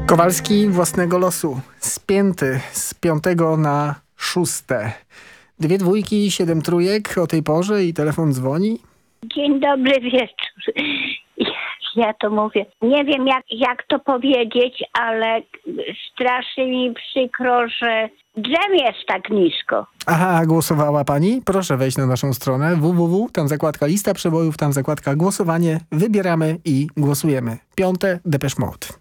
Kowalski własnego losu. Spięty z 5 na 6. 2 dwójki, 7 trójek o tej porze i telefon dzwoni. Dzień dobry wieczór. Ja to mówię. Nie wiem jak to powiedzieć, ale strasznie mi przykro, że drzew jest tak nisko. Aha, głosowała pani? Proszę wejść na naszą stronę www, tam zakładka lista przebojów, tam zakładka głosowanie. Wybieramy i głosujemy. 5. Depeche Mode.